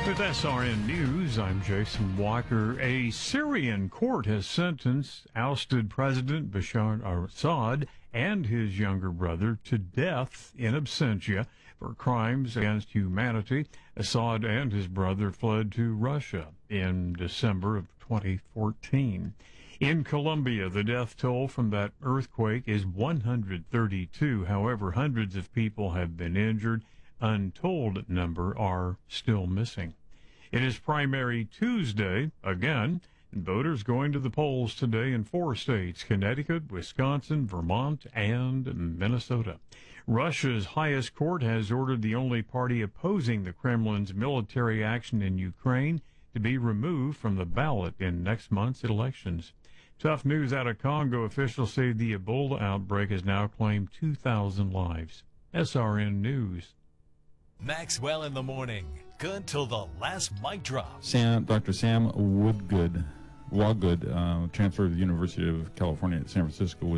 With SRN News, I'm Jason Walker. A Syrian court has sentenced ousted President Bashar al-Assad and his younger brother to death in absentia for crimes against humanity. Assad and his brother fled to Russia in December of 2014. In Colombia, the death toll from that earthquake is 132. However, hundreds of people have been injured. Untold number are still missing. It is Primary Tuesday again, and voters going to the polls today in 4 states: Connecticut, Wisconsin, Vermont, and Minnesota. Russia's highest court has ordered the only party opposing the Kremlin's military action in Ukraine to be removed from the ballot in next month's elections. Tough news out of Congo. Officials say the Ebola outbreak has now claimed 2,000 lives. SRN News. Maxwell in the morning. Good till the last mic drop. Dr. Sam Woggood, transferred to the University of California at San Francisco,